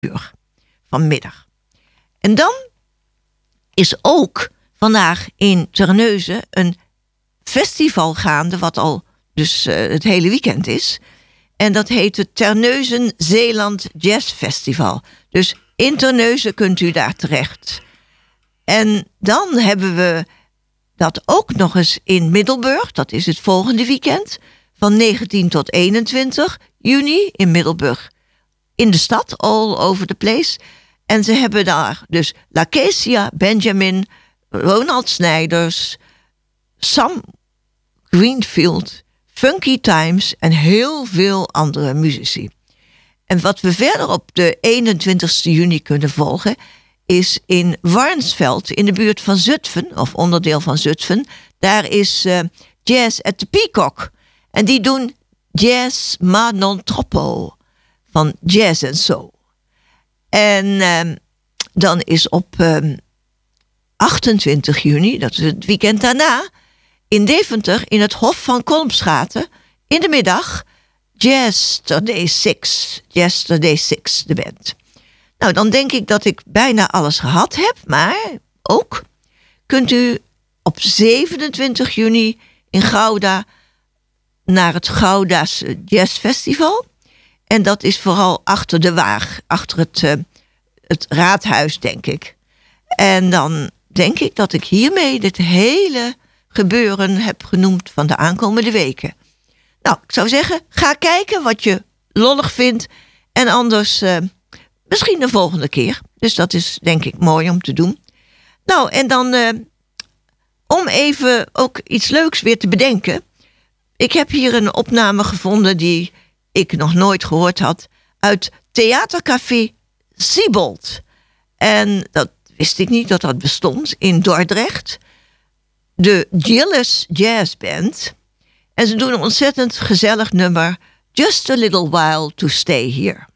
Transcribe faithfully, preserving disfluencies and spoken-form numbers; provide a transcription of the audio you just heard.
uur vanmiddag. En dan is ook vandaag in Terneuzen een festival gaande, wat al dus uh, het hele weekend is. En dat heet het Terneuzen Zeeland Jazz Festival. Dus in Terneuzen kunt u daar terecht. En dan hebben we dat ook nog eens in Middelburg. Dat is het volgende weekend. Van negentien tot eenentwintig juni in Middelburg. In de stad, all over the place. En ze hebben daar dus Lakecia, Benjamin, Ronald Snijders, Sam Greenfield, Funky Times en heel veel andere muzici. En wat we verder op de eenentwintigste juni kunnen volgen is in Warnsveld, in de buurt van Zutphen, of onderdeel van Zutphen. Daar is uh, Jazz at the Peacock. En die doen Jazz ma non troppo, van Jazz and Soul. En uh, dan is op uh, achtentwintig juni, dat is het weekend daarna, in Deventer, in het Hof van Kolmschaten, in de middag, Yesterday Six. Yesterday Six, de band. Nou, dan denk ik dat ik bijna alles gehad heb, maar ook kunt u op zevenentwintig juni in Gouda naar het Gouda's Jazz Festival. En dat is vooral achter de Waag, achter het, uh, het raadhuis, denk ik. En dan denk ik dat ik hiermee dit hele gebeuren heb genoemd van de aankomende weken. Nou, ik zou zeggen, ga kijken wat je lollig vindt. En anders uh, misschien de volgende keer. Dus dat is denk ik mooi om te doen. Nou, en dan uh, om even ook iets leuks weer te bedenken. Ik heb hier een opname gevonden die ik nog nooit gehoord had. Uit Theatercafé Siebold. En dat wist ik niet dat dat bestond in Dordrecht. De Gillis Jazz Band. En ze doen een ontzettend gezellig nummer. Just a little while to stay here.